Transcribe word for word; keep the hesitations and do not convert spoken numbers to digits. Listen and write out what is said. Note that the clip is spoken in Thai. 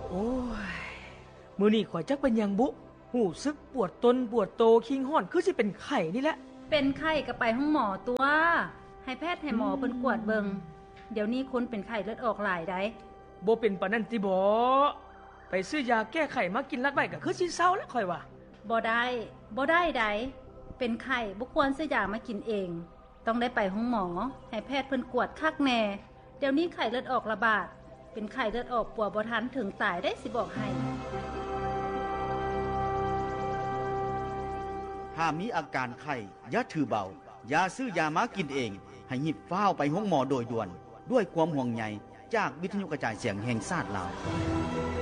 โอ้ยมื้อนี้ข่อยจักเป็นหยังบุหูซึกปวดต้นปวดโตคิงห้อนคือสิเป็นไข้นี่แหละเป็นไข้ก็ไปห้องหมอตัวให้แพทย์ให้หมอเพิ่นกวดเบิงเดี๋ยวนี้คนเป็นไข้เลือดออกหลายได้บ่เป็นปานนั้นติบ่ไปซื้อยาแก้ไข้มากินลัดไว้ก็คือสิเซาแล้วข่อยว่าบ่ได้บ่ได้ใดเป็นไข้บ่ควรซื้อยามากินเองต้องได้ไปห้องหมอให้แพทย์เพิ่นกวดคักแน่เดี๋ยวนี้ไข้เลือดออกระบาดเป็นไข้เลือดออกปัวบ่ทันถึงตายได้สิบอกให้ถ้ามีอาการไข้อย่าถือเบาอย่าซื้อยามากินเองให้หยิบฟ้าวไปห้องหมอโดยด่วนด้วยความห่วงใยจากวิทยุกระจายเสียงแห่งชาติลาว